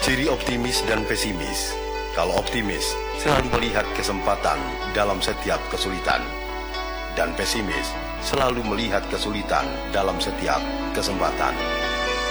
Ciri optimis dan pesimis. Kalau optimis, selalu melihat kesempatan dalam setiap kesulitan. Dan pesimis, selalu melihat kesulitan dalam setiap kesempatan.